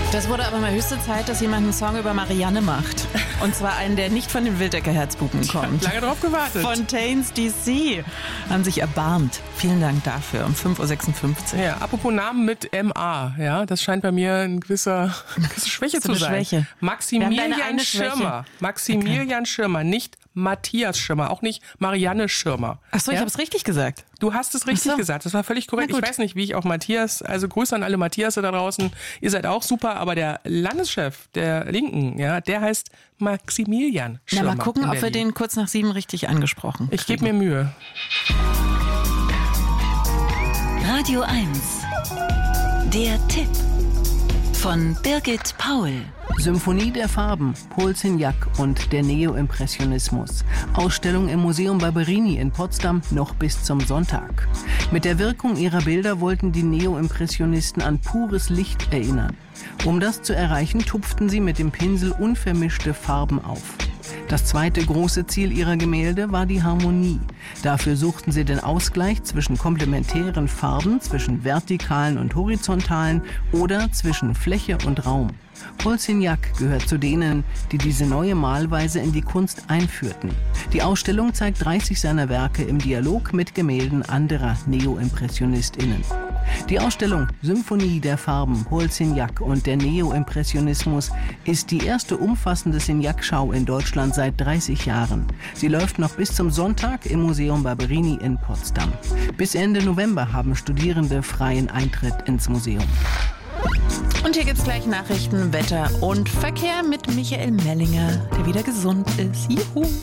Das wurde aber mal höchste Zeit, dass jemand einen Song über Marianne macht. Und zwar einen, der nicht von den Wildecker Herzbuben kommt. Lange drauf gewartet. Fontaines DC haben sich erbarmt. Vielen Dank dafür. Um 5.56 Uhr. Ja, apropos Namen mit MA, ja, das scheint bei mir eine gewisse Schwäche zu sein. Schwäche. Maximilian Schirmer. Maximilian Schirmer, nicht Matthias Schirmer, auch nicht Marianne Schirmer. Achso, ich ja? habe es richtig gesagt. Du hast es richtig gesagt, das war völlig korrekt. Ich weiß nicht, wie ich auch Matthias, also Grüße an alle Matthiasse da draußen, ihr seid auch super, aber der Landeschef der Linken, ja, der heißt Maximilian Schirmer. Na, mal gucken, ob wir den kurz nach 7 richtig angesprochen kriegen. Ich gebe mir Mühe. Radio 1. Der Tipp von Birgit Paul. Symphonie der Farben, Paul Signac und der Neoimpressionismus. Ausstellung im Museum Barberini in Potsdam noch bis zum Sonntag. Mit der Wirkung ihrer Bilder wollten die Neoimpressionisten an pures Licht erinnern. Um das zu erreichen, tupften sie mit dem Pinsel unvermischte Farben auf. Das zweite große Ziel ihrer Gemälde war die Harmonie. Dafür suchten sie den Ausgleich zwischen komplementären Farben, zwischen vertikalen und horizontalen oder zwischen Fläche und Raum. Paul Signac gehört zu denen, die diese neue Malweise in die Kunst einführten. Die Ausstellung zeigt 30 seiner Werke im Dialog mit Gemälden anderer NeoimpressionistInnen. Die Ausstellung Symphonie der Farben, Paul Signac und der Neoimpressionismus ist die erste umfassende Signac-Schau in Deutschland seit 30 Jahren. Sie läuft noch bis zum Sonntag im Museum Barberini in Potsdam. Bis Ende November haben Studierende freien Eintritt ins Museum. Und hier gibt's gleich Nachrichten, Wetter und Verkehr mit Michael Mellinger, der wieder gesund ist. Juhu!